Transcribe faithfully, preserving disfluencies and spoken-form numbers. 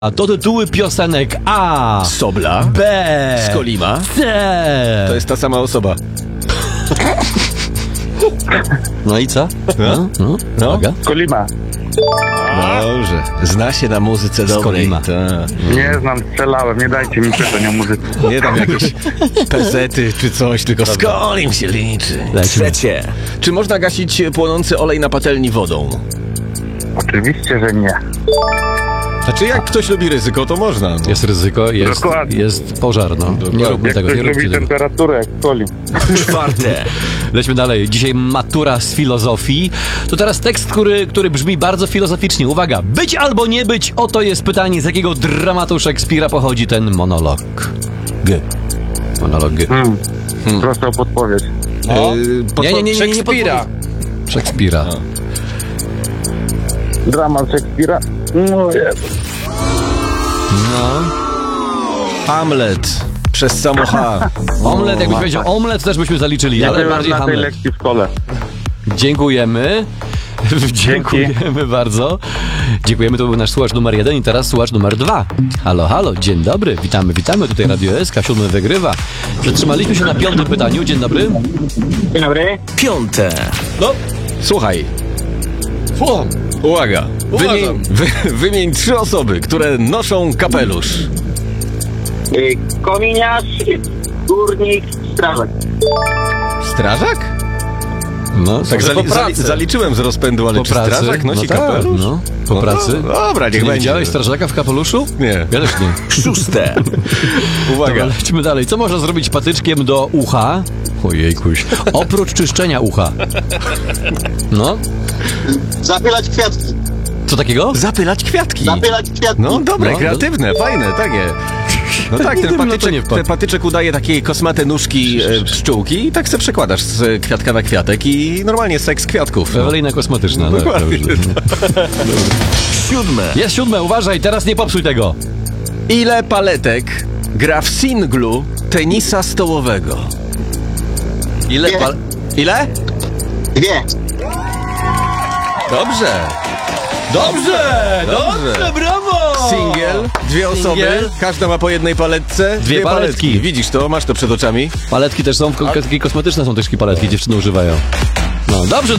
A to tytuły piosenek A, Sobla, B, Skolima. C. To jest ta sama osoba. No i co? No? No? No? Uwaga. Kolima. Dobrze. Zna się na muzyce dobrej. Skolima. Ta. Nie znam, strzelałem, nie dajcie mi pytań o muzyce. Nie tam jakieś pezety czy coś, tylko Skolim się liczy. Lecimy. Trzecie. Czy można gasić płonący olej na patelni wodą? Oczywiście, że nie. Znaczy jak ktoś lubi ryzyko, to można. No. Jest ryzyko, jest, Dokładnie. jest pożar, no. Nie róbmy Jak tego, ktoś nie róbcie lubi tego. temperaturę, jak Kolim. Czwarte. Lećmy dalej. Dzisiaj matura z filozofii. To teraz tekst, który, który brzmi bardzo filozoficznie. Uwaga. Być albo nie być? Oto jest pytanie, z jakiego dramatu Szekspira pochodzi ten monolog. G. Monolog G. Hmm. Proszę o podpowiedź. No. Yy, podpo- Nie, nie, nie, nie, nie Szekspira. Szekspira. Dramat Szekspira? No jest. No. Hamlet. Przez samo H. Omlet, jakbyś powiedział omlet, też byśmy zaliczyli, Nie ale byłem bardziej na tej Hamlet. lekcji w szkole. Dziękujemy. Dziękujemy bardzo. Dziękujemy, to był nasz słuchacz numer jeden i teraz słuchacz numer dwa. Halo, halo, dzień dobry, witamy, witamy, tutaj Radio S K, siódmy wygrywa. Zatrzymaliśmy się na piątym pytaniu, dzień dobry. Dzień dobry. Piąte. No, Słuchaj. słucham. Uwaga. Uważam. Wymień, wy, wymień trzy osoby, które noszą kapelusz. Y, Kominiarz, górnik, strażak. Strażak? No, Tak może zali, po zali, pracy. zaliczyłem z rozpędu, ale Po czy pracy? strażak nosi No tak, kapelusz? no, po No pracy. to- Dobra, niech Czy nie będzie. widziałeś strażaka w kapeluszu? Nie. Ja też nie. Szóste. Dobra, Uwaga. lecimy dalej. Co można zrobić patyczkiem do ucha? Ojejkuś. Oprócz czyszczenia ucha. No, Zapylać kwiatki. co takiego? Zapylać kwiatki. Zapylać kwiatki. No dobre, No, kreatywne, fajne, takie. No tak, ten Gdybym na to patyczek, nie wpadł. ten patyczek udaje takie kosmate nóżki e, pszczółki i tak se przekładasz z kwiatka na kwiatek i normalnie seks kwiatków. No. Ewelina kosmetyczna. No, Dokładnie. dobrze. Siódme. Jest siódme, uważaj, teraz nie popsuj tego. Ile paletek gra w singlu tenisa stołowego? Ile Dwie. pal... Ile? Dwie. Dobrze. Dobrze, Dobrze. brawo! Singiel, dwie osoby, Singiel. każda ma po jednej paletce. Dwie paletki. Widzisz to? Masz to przed oczami? Paletki też są, w- takie kosmetyczne są też paletki, dziewczyny używają. No, dobrze,